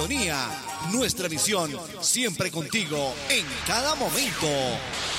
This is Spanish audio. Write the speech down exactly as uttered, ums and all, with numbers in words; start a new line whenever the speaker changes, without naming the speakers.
sintonía. Nuestra visión siempre contigo en cada momento.